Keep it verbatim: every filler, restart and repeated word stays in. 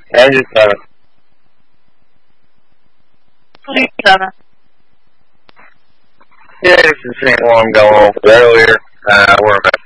Engine seven. Fleet seven. Yeah, this is the same one going over earlier. Uh, we're about